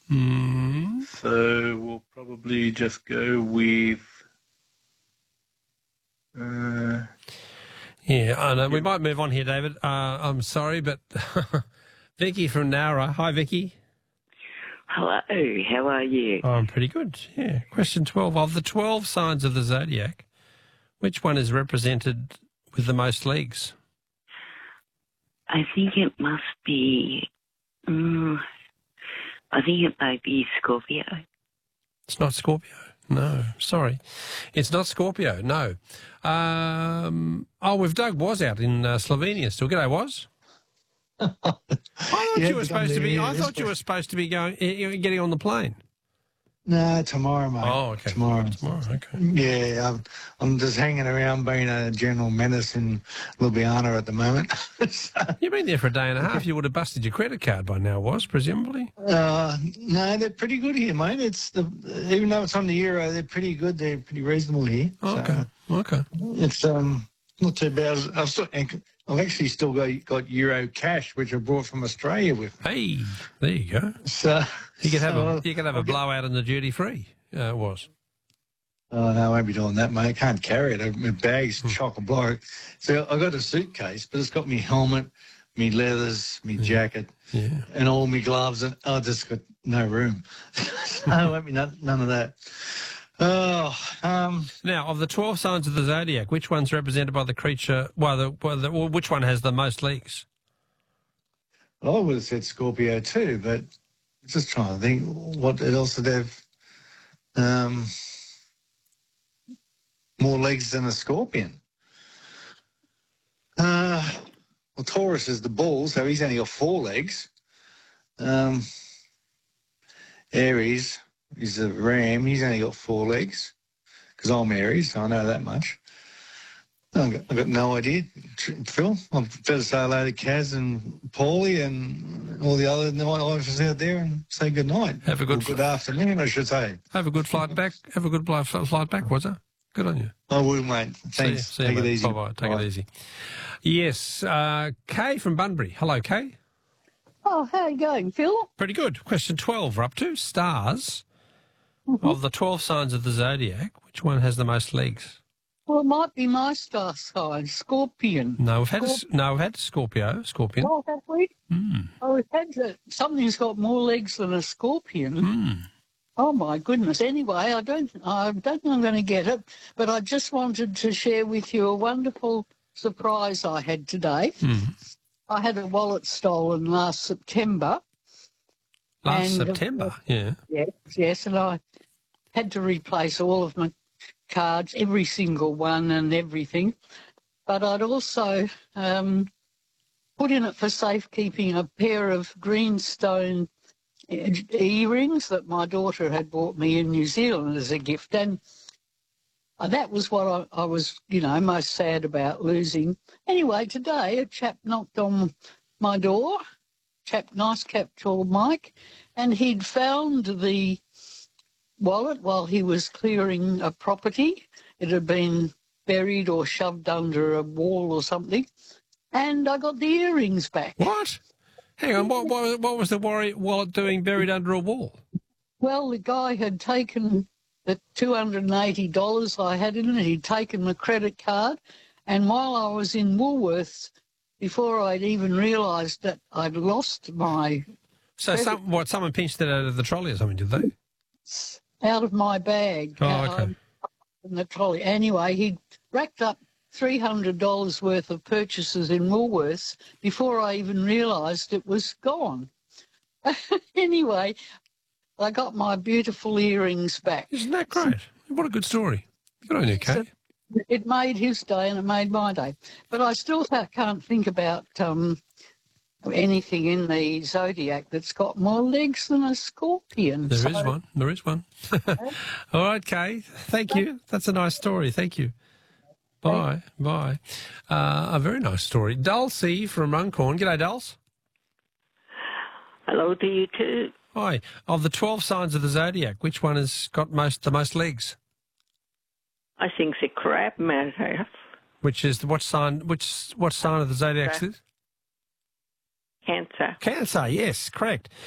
So we'll probably just go with... Yeah, I know. We might move on here, David. I'm sorry, but Vicky from Nowra. Hi, Vicky. Hello, how are you? Oh, I'm pretty good, yeah. Question 12. Of the 12 signs of the zodiac, which one is represented with the most legs? I think it must be... I think it might be Scorpio. It's not Scorpio. No, sorry. It's not Scorpio, no. We've Doug Was out in Slovenia still. G'day, Was. I thought you were supposed to be. I thought you were supposed to be getting on the plane. No, tomorrow, mate. Oh, okay. Tomorrow, okay. Yeah, I'm just hanging around being a general menace in Ljubljana at the moment. You've been there for a day and a half. You would have busted your credit card by now, Was, presumably? No, they're pretty good here, mate. Even though it's on the euro, they're pretty good. They're pretty reasonable here. Oh, okay. It's not too bad. I've actually still got euro cash, which I brought from Australia with me. Hey, there you go. So you could have a blowout in the duty free. Was. Oh no, I won't be doing that, mate. I can't carry it. My bag's chock-a-block. So I got a suitcase, but it's got me helmet, me leathers, me jacket, and all me gloves, and I just got no room. No, won't be none of that. Now, of the 12 signs of the zodiac, which one's represented by the creature? Which one has the most legs? Well, I would have said Scorpio too, but just trying to think what else would have more legs than a scorpion. Well, Taurus is the bull, so he's only got 4 legs. Aries is a ram. He's only got 4 legs because I'm Aries, so I know that much. I've got no idea, Phil. I'd better say hello to Kaz and Paulie and all the other night-lifers out there and say good night. Have a good afternoon, I should say. Have a good flight back. Have a good flight back, was it? Good on you. I will, mate. Thanks. See you, Take it mate. easy. Bye-bye. Take it easy. Yes, Kay from Bunbury. Hello, Kay. Oh, how are you going, Phil? Pretty good. Question 12, we're up to. Stars. Of the 12 signs of the zodiac, which one has the most legs? Well, it might be my star sign, Scorpion. No, we've had Scorpion. Oh, have we? Oh, we've had something's got more legs than a scorpion. Oh my goodness! Anyway, I don't think I'm going to get it, but I just wanted to share with you a wonderful surprise I had today. I had a wallet stolen last September. September, yeah. Yes, and I had to replace all of my cards, every single one and everything. But I'd also put in it for safekeeping a pair of greenstone earrings that my daughter had bought me in New Zealand as a gift. And that was what I was, most sad about losing. Anyway, today a chap knocked on my door, nice chap called Mike, and he'd found the wallet while he was clearing a property. It had been buried or shoved under a wall or something, and I got the earrings back. What? Hang on, what was the wallet doing buried under a wall? Well, the guy had taken the $280 I had in it. He'd taken my credit card, and while I was in Woolworths, before I'd even realised that I'd lost my... So someone pinched it out of the trolley or something, did they? Out of my bag. Oh, okay. In the trolley. Anyway, he'd racked up $300 worth of purchases in Woolworths before I even realised it was gone. Anyway, I got my beautiful earrings back. Isn't that great? What a good story. Good on you, Kay. So it made his day and it made my day. But I still can't think about anything in the zodiac that's got more legs than a scorpion. There is one. All right, Kay. Thank you. That's a nice story. Thank you. Bye. A very nice story. Dulcie from Runcorn. G'day, Dulce. Hello to you too. Hi. Of the 12 signs of the zodiac, which one has got the most legs? I think the crab might have. Which is what sign of the zodiac is this? Cancer. Cancer, yes, correct.